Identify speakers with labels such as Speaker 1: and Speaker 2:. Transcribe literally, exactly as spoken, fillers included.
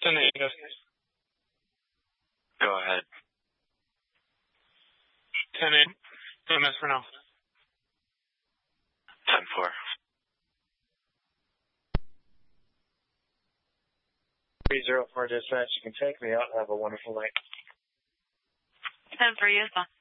Speaker 1: ten eight.
Speaker 2: Go ahead.
Speaker 1: ten eight. M S for now.
Speaker 2: ten four.
Speaker 3: three zero four dispatch, you can take me out and have a wonderful night.
Speaker 4: ten for you as well.